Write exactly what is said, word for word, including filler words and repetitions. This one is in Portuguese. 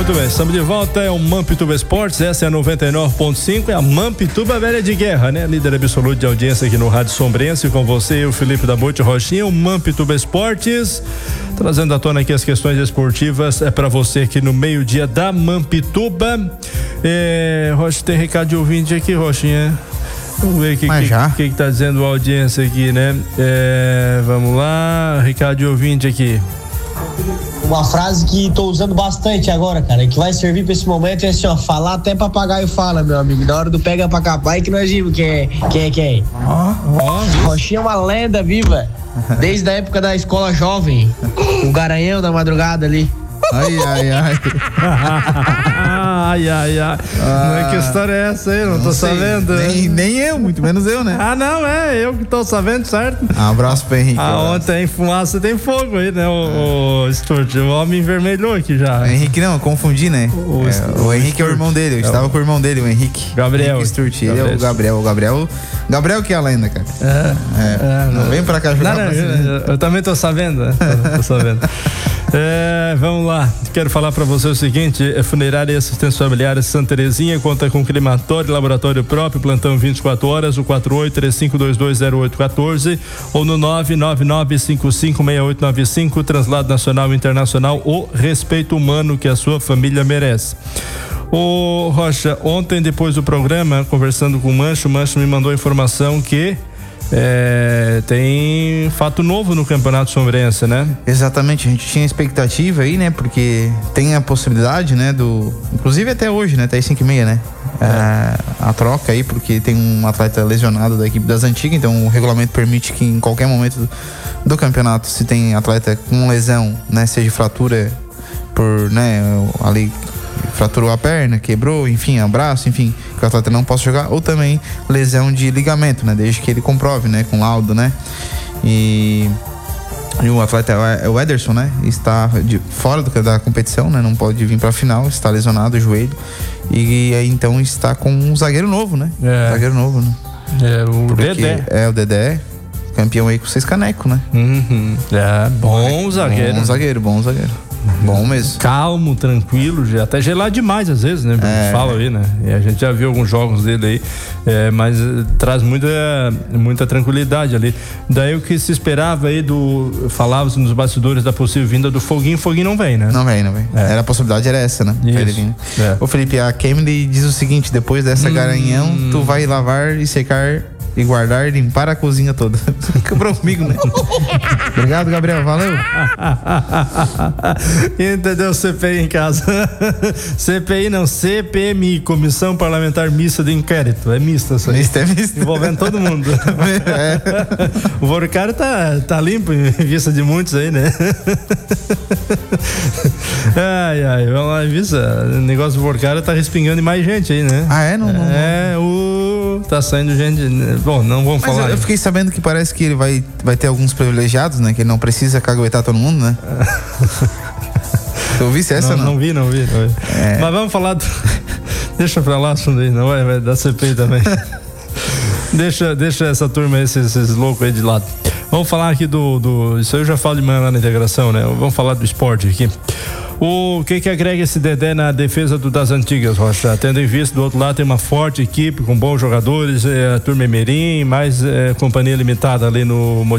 Muito bem, estamos de volta, é o Mampituba Esportes, essa é a noventa e nove ponto cinco, é a Mampituba Velha de Guerra, né? Líder absoluto de audiência aqui no Rádio Sombrense, com você, o Felipe da Boite Rochinha, o Mampituba Esportes, trazendo à tona aqui as questões esportivas, é para você aqui no meio-dia da Mampituba. É, Rocha, tem recado de ouvinte aqui, Rochinha. Vamos ver o que, que, que, que tá dizendo a audiência aqui, né? É, vamos lá, recado de ouvinte aqui. Uma frase que tô usando bastante agora, cara, que vai servir pra esse momento é assim, ó, falar até papagaio fala, meu amigo, na hora do pega pra capar, que nós vimos quem é, quem é, quem é. Ó, ó. Rochinha é uma lenda viva, desde a época da escola jovem, o Garanhão da madrugada ali. Ai, ai, ai. ai, ai, ai. Ah, não é que história é essa aí? Não, não tô sei, sabendo. Nem, nem eu, muito menos eu, né? Ah, não, é eu que tô sabendo, certo? Um abraço pro Henrique. Ah, ontem tem fumaça, tem fogo aí, né? O, o Sturt, o homem envermelhou aqui já. O Henrique não, eu confundi, né? O, é, o, o Henrique Sturt. É o irmão dele, eu é estava o... com o irmão dele, o Henrique. Gabriel. Henrique Sturt, ele é o Gabriel. O Gabriel, Gabriel que é a lenda, cara. É. é. é não, não vem pra cá jogar. Não, não, pra eu, eu também tô sabendo, né? tô, tô sabendo. É, vamos lá, quero falar para você o seguinte: é Funerária e Assistência Familiar Santa Terezinha, conta com climatório, laboratório próprio, plantão vinte e quatro horas, o quatro oito três cinco dois dois zero oito um quatro ou no nove nove nove cinco cinco seis oito nove cinco, translado nacional e internacional, o respeito humano que a sua família merece. Ô Rocha, ontem depois do programa, conversando com o Mancho, o Mancho me mandou a informação que É, tem fato novo no Campeonato Sombrense, né? Exatamente, a gente tinha expectativa aí, né? Porque tem a possibilidade, né? Do, inclusive até hoje, né? Até às cinco e meia, né? É. É, a troca aí, porque tem um atleta lesionado da equipe das antigas, então o regulamento permite que em qualquer momento do, do campeonato, se tem atleta com lesão, né? Seja fratura por, né? Ali fraturou a perna, quebrou, enfim, abraço, enfim, que o atleta não possa jogar, ou também lesão de ligamento, né, desde que ele comprove, né, com laudo, né, e, e o atleta é o Ederson, né, está de, fora do, da competição, né, não pode vir para a final, está lesionado o joelho, e aí então está com um zagueiro novo, né, é. zagueiro novo, né, é o Porque Dedé, é o Dedé, campeão aí com seis canecos, né, uhum. é, bom zagueiro, bom zagueiro, bom zagueiro. Bom mesmo. Calmo, tranquilo, até gelado demais às vezes, né? É. Fala aí, né? E a gente já viu alguns jogos dele aí, é, mas traz muita, muita tranquilidade ali. Daí o que se esperava aí do. Falava-se nos bastidores da possível vinda do Foguinho, Foguinho não vem, né? Não vem, não vem. É. Era a possibilidade, era essa, né? Isso. É. Ô Felipe, a Kemily diz o seguinte: depois dessa hum. Garanhão, tu vai lavar e secar e guardar e limpar a cozinha toda. Quebrou comigo, né? Obrigado, Gabriel, valeu. Entendeu? C P I em casa. C P I não, C P M I, Comissão Parlamentar Mista de Inquérito. É mista isso aí. Mista é mista. Envolvendo todo mundo. É. O Vorcário tá, tá limpo em vista de muitos aí, né? Ai, ai, vamos lá, em vista. O negócio do Vorcário tá respingando em mais gente aí, né? Ah, é? Não, não, é, não. o... tá saindo gente... Bom, não vamos Mas falar. Eu, eu fiquei sabendo que parece que ele vai, vai ter alguns privilegiados, né? Que ele não precisa caguetar todo mundo, né? Tu ouvisse essa, não? Não, não vi, não vi. Não vi. É. Mas vamos falar do... Deixa pra lá, Sunday, não vai, vai dar C P I também. deixa, deixa essa turma, esses, esses loucos aí de lado. Vamos falar aqui do, do... Isso aí eu já falo de manhã lá na integração, né? Vamos falar do esporte aqui. O que que agrega esse Dedé na defesa do, das antigas, Rocha? Tendo em vista do outro lado tem uma forte equipe com bons jogadores, é, a turma Emerim, mais é, companhia limitada ali no